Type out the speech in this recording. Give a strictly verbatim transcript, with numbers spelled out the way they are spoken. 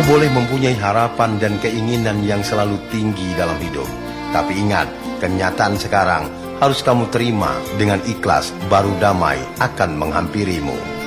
Kamu boleh mempunyai harapan dan keinginan yang selalu tinggi dalam hidup. Tapi ingat, kenyataan sekarang harus kamu terima dengan ikhlas, baru damai akan menghampirimu.